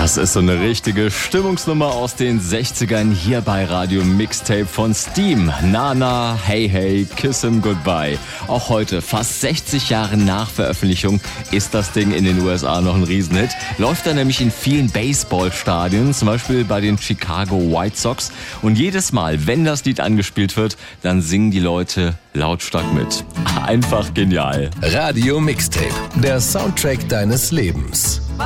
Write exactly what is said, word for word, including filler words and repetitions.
Das ist so eine richtige Stimmungsnummer aus den sechzigern hier bei Radio Mixtape von Steam. Nana, Hey Hey, Kiss 'em Goodbye. Auch heute, fast sechzig Jahre nach Veröffentlichung, ist das Ding in den U S A noch ein Riesenhit. Läuft da nämlich in vielen Baseballstadien, zum Beispiel bei den Chicago White Sox. Und jedes Mal, wenn das Lied angespielt wird, dann singen die Leute lautstark mit. Einfach genial. Radio Mixtape, der Soundtrack deines Lebens.